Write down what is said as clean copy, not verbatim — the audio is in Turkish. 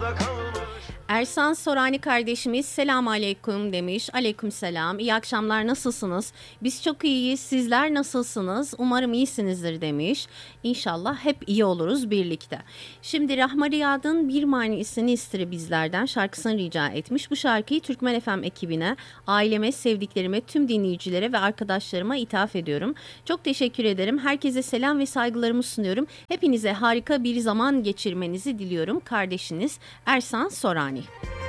Ersan Sorani kardeşimiz selam aleyküm demiş. Aleyküm selam. İyi akşamlar, nasılsınız? Biz çok iyiyiz. Sizler nasılsınız? Umarım iyisinizdir demiş. İnşallah hep iyi oluruz birlikte. Şimdi Rahma Riyad'ın Bir Manisini İstiri bizlerden şarkısını rica etmiş. Bu şarkıyı Türkmen FM ekibine, aileme, sevdiklerime, tüm dinleyicilere ve arkadaşlarıma ithaf ediyorum. Çok teşekkür ederim. Herkese selam ve saygılarımı sunuyorum. Hepinize harika bir zaman geçirmenizi diliyorum. Kardeşiniz Ersan Sorani.